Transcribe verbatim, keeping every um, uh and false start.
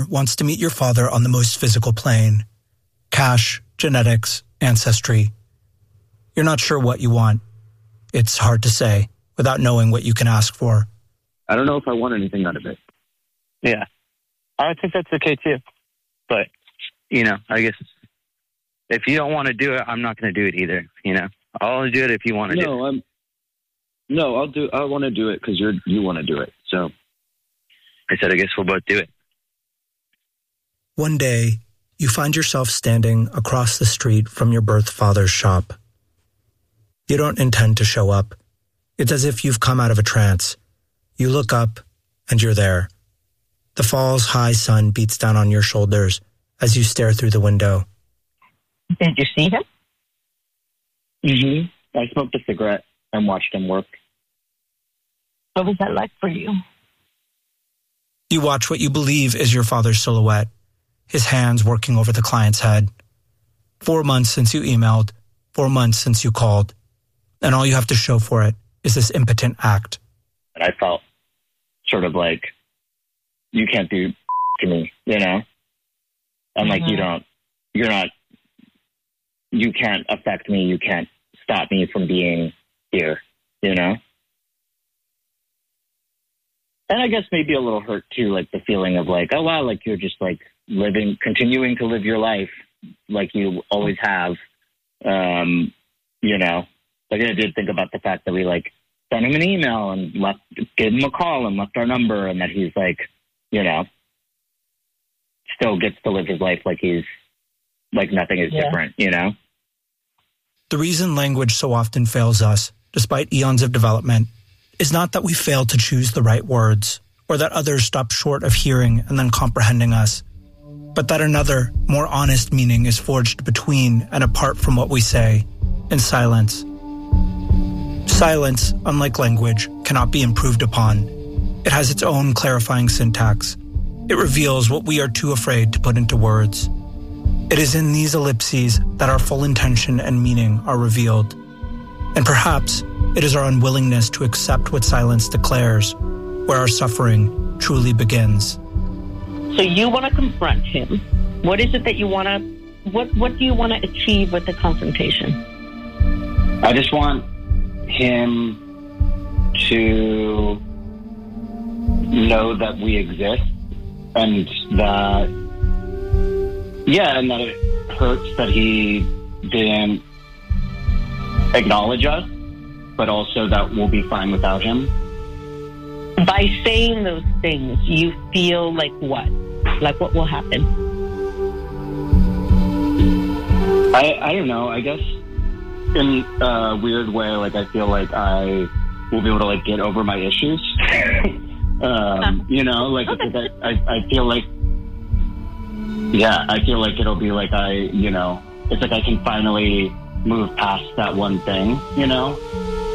wants to meet your father on the most physical plane. Cash, genetics, ancestry. You're not sure what you want. It's hard to say without knowing what you can ask for. I don't know if I want anything out of it. Yeah. I think that's okay too. But, you know, I guess if you don't want to do it, I'm not going to do it either. You know, I'll only do it if you want to no, do it. No, I'm, no, I'll do, I want to do it because you're, you want to do it. So I said, I guess we'll both do it. One day, you find yourself standing across the street from your birth father's shop. You don't intend to show up. It's as if you've come out of a trance. You look up, and you're there. The fall's high sun beats down on your shoulders as you stare through the window. Did you see him? Mm-hmm. I smoked a cigarette and watched him work. What was that like for you? You watch what you believe is your father's silhouette, his hands working over the client's head. Four months since you emailed, four months since you called, and all you have to show for it is this impotent act. And I felt sort of like, you can't do to me, you know? And like, Mm-hmm. you don't, you're not, you can't affect me, you can't stop me from being here, you know? And I guess maybe a little hurt too, like the feeling of like, oh wow, like you're just like living, continuing to live your life like you always have. Um, you know, like I did think about the fact that we like sent him an email and left, gave him a call and left our number, and that he's like, you know, still gets to live his life like he's, like nothing is Yeah. different, you know? The reason language so often fails us, despite eons of development, is not that we fail to choose the right words, or that others stop short of hearing and then comprehending us, but that another, more honest meaning is forged between and apart from what we say, in silence. Silence, unlike language, cannot be improved upon. It has its own clarifying syntax. It reveals what we are too afraid to put into words. It is in these ellipses that our full intention and meaning are revealed. And perhaps it is our unwillingness to accept what silence declares, where our suffering truly begins. So you want to confront him. What is it that you want to, what, what do you want to achieve with the confrontation? I just want him to know that we exist, and that, yeah, and that it hurts that he didn't acknowledge us, but also that we'll be fine without him. By saying those things, you feel like what? Like what will happen? I, I don't know, I guess in a weird way, like I feel like I will be able to like get over my issues. um, you know, like Okay. it's like I, I, I feel like, yeah, I feel like it'll be like I, you know, it's like I can finally move past that one thing, you know?